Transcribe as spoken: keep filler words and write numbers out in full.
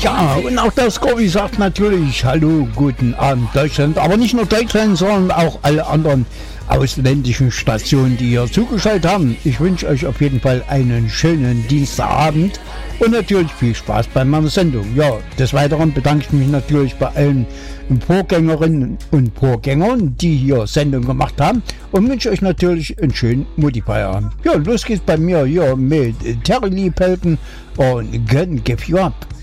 Ja, und auch das Corby sagt natürlich Hallo, guten Abend Deutschland, aber nicht nur Deutschland, sondern auch alle anderen ausländischen Stationen, die hier zugeschaltet haben. Ich wünsche euch auf jeden Fall einen schönen Dienstagabend und natürlich viel Spaß bei meiner Sendung. Ja, des Weiteren bedanke ich mich natürlich bei allen Vorgängerinnen und Vorgängern, die hier Sendung gemacht haben und wünsche euch natürlich einen schönen Mutti-Feierabend. Ja, los geht's bei mir hier mit Terry Lee Pelton und Gonna Give You Up.